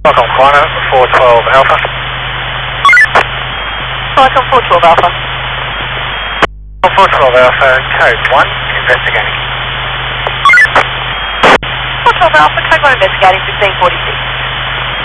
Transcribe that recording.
Welcome, Quanah, 412 Alpha. Welcome, 412 Alpha. 412 Alpha, code 1, investigating. 412 Alpha, code 1 investigating 1546.